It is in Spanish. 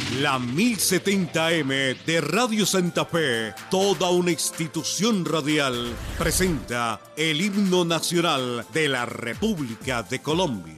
La 1070M de Radio Santa Fe, toda una institución radial, presenta el himno nacional de la República de Colombia.